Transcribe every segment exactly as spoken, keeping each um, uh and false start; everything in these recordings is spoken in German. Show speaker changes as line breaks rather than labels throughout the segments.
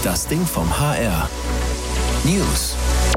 Das Ding vom H R. News.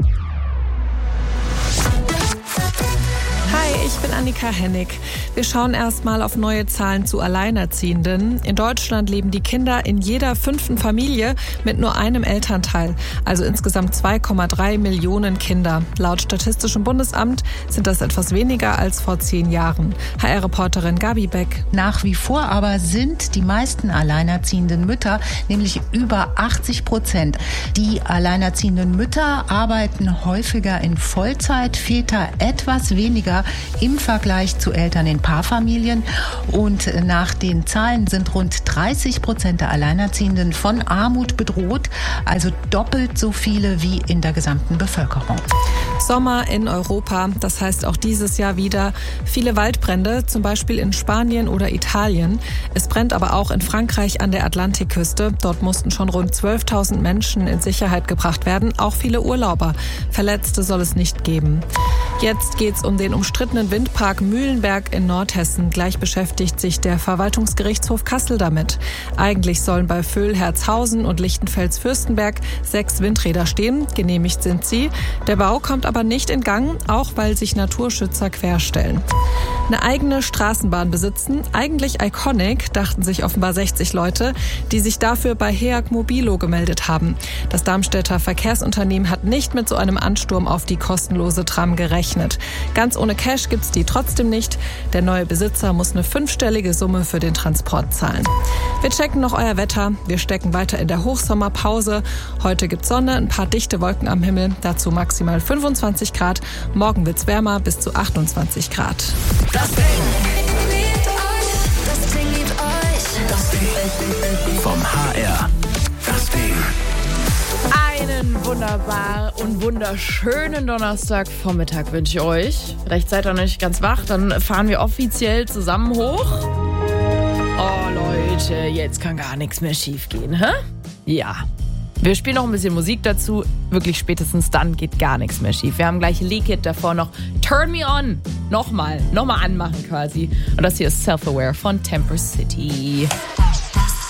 Hi, ich bin Annika Hennig. Wir schauen erstmal auf neue Zahlen zu Alleinerziehenden. In Deutschland leben die Kinder in jeder fünften Familie mit nur einem Elternteil, also insgesamt zwei Komma drei Millionen Kinder. Laut Statistischem Bundesamt sind das etwas weniger als vor zehn Jahren. H R-Reporterin Gabi Beck.
Nach wie vor aber sind die meisten alleinerziehenden Mütter, nämlich über achtzig Prozent. Die alleinerziehenden Mütter arbeiten häufiger in Vollzeit, Väter etwas weniger im Vergleich zu Eltern in Paarfamilien. Und nach den Zahlen sind rund dreißig Prozent der Alleinerziehenden von Armut bedroht, also doppelt so viele wie in der gesamten Bevölkerung.
Sommer in Europa, das heißt auch dieses Jahr wieder viele Waldbrände, zum Beispiel in Spanien oder Italien. Es brennt aber auch in Frankreich an der Atlantikküste. Dort mussten schon rund zwölftausend Menschen in Sicherheit gebracht werden, auch viele Urlauber. Verletzte soll es nicht geben. Jetzt geht's um den umstrittenen Windpark Mühlenberg in Nordhessen. Gleich beschäftigt sich der Verwaltungsgerichtshof Kassel damit. Eigentlich sollen bei Vöhl, Herzhausen und Lichtenfels-Fürstenberg sechs Windräder stehen. Genehmigt sind sie. Der Bau kommt aber nicht in Gang, auch weil sich Naturschützer querstellen. Eine eigene Straßenbahn besitzen, eigentlich iconic, dachten sich offenbar sechzig Leute, die sich dafür bei Heag Mobilo gemeldet haben. Das Darmstädter Verkehrsunternehmen hat nicht mit so einem Ansturm auf die kostenlose Tram gerechnet. Ganz ohne Cash gibt's die trotzdem nicht. Der neue Besitzer muss eine fünfstellige Summe für den Transport zahlen. Wir checken noch euer Wetter. Wir stecken weiter in der Hochsommerpause. Heute gibt's Sonne, ein paar dichte Wolken am Himmel, dazu maximal fünfundzwanzig Grad. Morgen wird's wärmer, bis zu achtundzwanzig Grad.
Das Ding liebt euch. Das Ding liebt euch. Das Ding vom H R. Das Ding.
Einen wunderbar und wunderschönen Donnerstagvormittag wünsche ich euch. Vielleicht seid ihr noch nicht ganz wach, dann fahren wir offiziell zusammen hoch. Oh Leute, jetzt kann gar nichts mehr schief gehen, hä? Ja. Wir spielen noch ein bisschen Musik dazu. Wirklich spätestens dann geht gar nichts mehr schief. Wir haben gleich Lee Kid davor noch Turn Me On. Nochmal, nochmal anmachen quasi. Und das hier ist Self-Aware von Temper City.